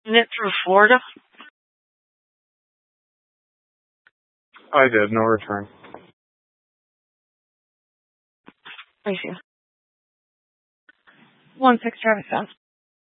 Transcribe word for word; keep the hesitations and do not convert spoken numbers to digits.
it through Florida? I did. No return. Thank you. One six Travis South.